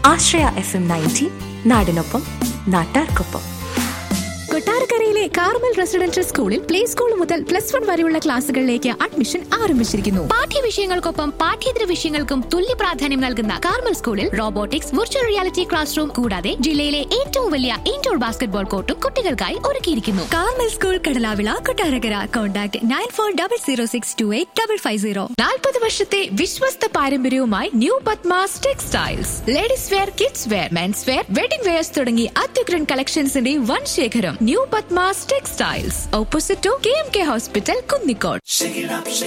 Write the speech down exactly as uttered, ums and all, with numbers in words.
ആശ്രയ F M ninety, നാടിനൊപ്പം നാട്ടാർക്കൊപ്പം. കൊട്ടാരക്കരയിലെ Carmel residential സ്കൂളിൽ പ്ലേ സ്കൂൾ മുതൽ പ്ലസ് വൺ വരെയുള്ള ക്ലാസുകളിലേക്ക് അഡ്മിഷൻ ആരംഭിച്ചിരിക്കുന്നു. പാഠ്യ വിഷയങ്ങൾക്കൊപ്പം പാഠ്യേതര വിഷയങ്ങൾക്കും തുല്യ പ്രാധാന്യം നൽകുന്ന കാർമൽ സ്കൂളിൽ robotics, virtual reality class room കൂടാതെ ജില്ലയിലെ ഏറ്റവും വലിയ ഇൻഡോർ ബാസ്കറ്റ്ബോൾ കോർട്ടും കുട്ടികൾക്കായി ഒരുക്കിയിരിക്കുന്നു. Carmel school, Kadalavila, Kottarakkara. Contact nine four double zero six to eight double five zero. നാൽപ്പത് വർഷത്തെ വിശ്വസ്ത പാരമ്പര്യവുമായി new Padmas textiles. Ladies wear, kids wear, men's wear, wedding wears തുടങ്ങി അത്യുഗ്രൻ കളക്ഷൻസിന്റെ വൻ ശേഖരം. New Padmas textiles, opposite to K M K hospital, Kunnicode.